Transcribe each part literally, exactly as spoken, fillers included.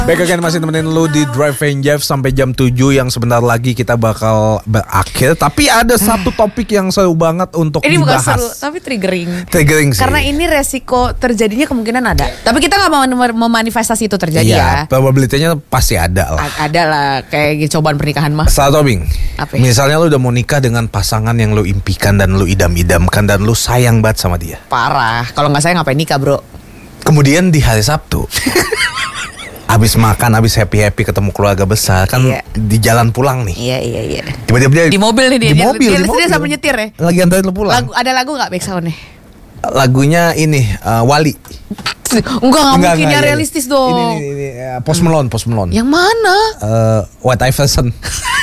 Back again, masih temenin lu di Drive and Jive sampai jam tujuh yang sebentar lagi kita bakal berakhir. Tapi ada satu topik yang seru banget untuk ini dibahas. Ini bukan seru, tapi triggering. Triggering sih. Karena ini resiko terjadinya kemungkinan ada. Tapi kita gak mau memanifestasi itu terjadi iya, ya. probabilitasnya pasti ada lah. A- ada lah, kayak cobaan pernikahan mah. Salah Tobing. Apa? Misalnya lu udah mau nikah dengan pasangan yang lu impikan dan lu idam-idamkan dan lu sayang banget sama dia. Parah, kalau gak sayang ngapain nikah bro? Kemudian di hari Sabtu abis makan, abis happy-happy ketemu keluarga besar kan, iya. di jalan pulang nih. Iya iya iya. Tiba-tiba dia di mobil nih dia. Di Dia, mobil, dia, di dia, mobil. dia sambil nyetir ya. Lagi antarin lu pulang. Lagu, ada lagu nggak backsound nih? Lagunya ini uh, Wali. Enggak nggak mungkin yang iya. realistis dong. Ini ini, ini uh, Post Malone, Post Malone. Yang mana? Uh, White Iverson.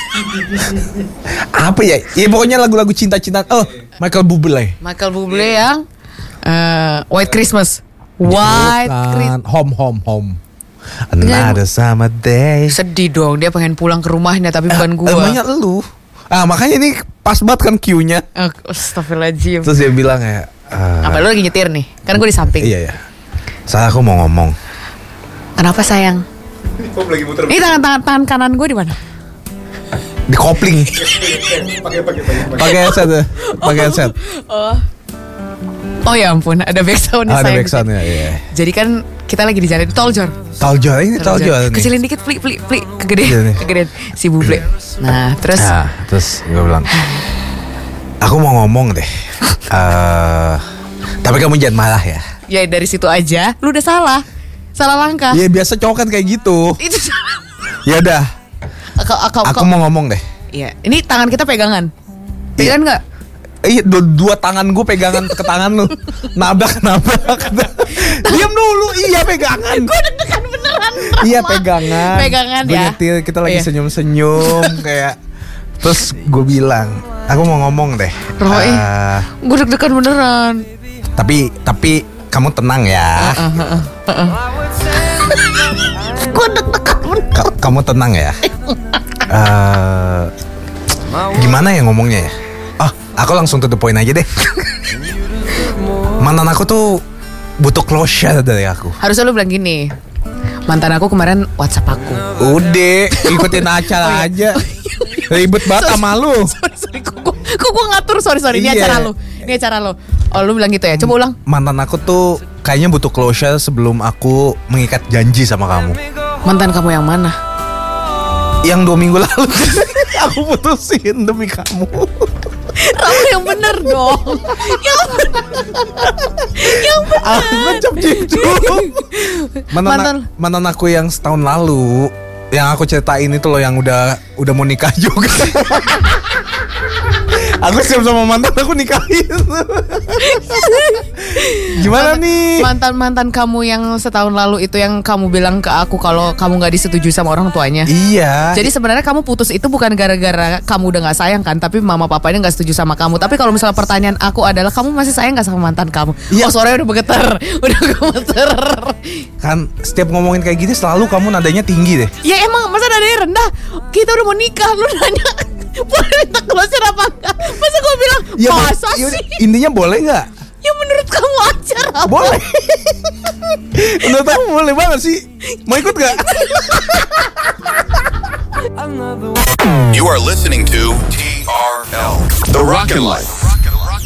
Apa ya? Ya pokoknya lagu-lagu cinta-cinta. Oh, Michael Bublé. Michael Bublé yang uh, White Christmas. White Christmas. Home, home, home. Another summer day. Sedih dong, dia pengen pulang ke rumahnya tapi bukan gua. Emangnya lu? Ah makanya ini pas banget kan cue-nya. Oh, astagfirullahaladzim. Terus dia bilang ya, uh, apa lu lagi nyetir nih? Kan gue di samping. Iya ya. Saya aku mau ngomong. Kenapa sayang? Ini tangan tangan tangan kanan gue di mana? Di kopling. Pakai pakai pakai. Pakai headset ya. Pakai headset. Oh. Oh ya ampun, ada backsound nih Ah, ada sayang. backsoundnya, iya. Jadi kan kita lagi di jalan di tol Jor. Tol Jor ini tol Jor nih. Kecilin dikit, pli pli pli, Iya kegedean, nih. kegedean si Bublé. Nah, terus Nah, terus gue bilang, aku mau ngomong deh. uh, tapi kamu jangan marah ya. ya dari situ aja, lu udah salah, salah langkah. Ya biasa cowok kan kayak gitu. Itu salah. Ya udah. Aku, aku, Aku mau ngomong deh. Iya, ini tangan kita pegangan. Pegangan nggak? Iya, dua, dua tangan gue pegangan ke tangan lu. Nabrak, nabrak. Diam dulu, iya pegangan. Gue deg-degan beneran. Iya pegangan. Pegangan Gue ya. nyetir, kita lagi Iya. senyum-senyum kayak. Terus gue bilang, aku mau ngomong deh. Roy, Uh, gue deg-degan beneran. tapi tapi kamu tenang ya. Gue deg-degan beneran. Ka- kamu tenang ya. Uh, gimana ya ngomongnya ya? Oh, aku langsung to the point aja deh. Mantan aku tuh butuh closure dari aku. Harusnya lu bilang gini. Mantan aku kemarin WhatsApp aku. Udah, ikutin acara aja. Ribet banget sama lu. Sorry, sorry, kok gue, kok gue ngatur, sorry, sorry, ini Iya. acara lu, ini acara lu. Oh, lu bilang gitu ya, coba ulang. Mantan aku tuh kayaknya butuh closure sebelum aku mengikat janji sama kamu. Mantan kamu yang mana? Yang dua minggu lalu aku putusin demi kamu. Kamu yang bener dong. Yang bener. Yang bener. Aku ngecap gitu. Mantan, Mantan. mantan aku yang setahun lalu, yang aku ceritain itu loh, yang udah udah mau nikah juga. Aku siap sama mantan aku nikahin. Gimana mantan, nih? Mantan mantan kamu yang setahun lalu itu yang kamu bilang ke aku kalau kamu nggak disetujui sama orang tuanya. Iya. Jadi sebenarnya kamu putus itu bukan gara-gara kamu udah nggak sayang kan, tapi mama papanya nggak setuju sama kamu. Tapi kalau misalnya pertanyaan aku adalah kamu masih sayang nggak sama mantan kamu? Iya. Oh suaranya udah bergetar, udah gemeter. Kan setiap ngomongin kayak gini selalu kamu nadanya tinggi deh. Ya emang masa nadanya rendah? Kita udah mau nikah, lu nanya boleh minta closure apa enggak? Masa gue bilang Ya, masa ya, sih? intinya boleh nggak? Ya menurut kamu aja apa? Boleh. Menurut kamu boleh banget sih. Mau ikut gak? You are listening to T R L, The Rockin' Life.